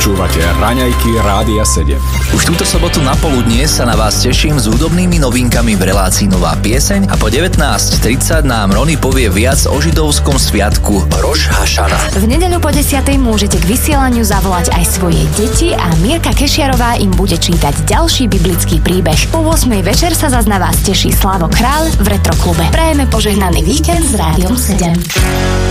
Počúvate Raňajky Rádia 7. Už túto sobotu na poludnie sa na vás teším s hudobnými novinkami v relácii Nová pieseň a po 19:30 nám Rony povie viac o židovskom sviatku Roš Hašana. V nedeľu po 10:00 môžete k vysielaniu zavolať aj svoje deti a Mirka Kešiarová im bude čítať ďalší biblický príbeh. Po 8:00 večer sa zas na vás teší Slavo Kráľ v Retroklube. Prajeme požehnaný víkend s Rádiom 7.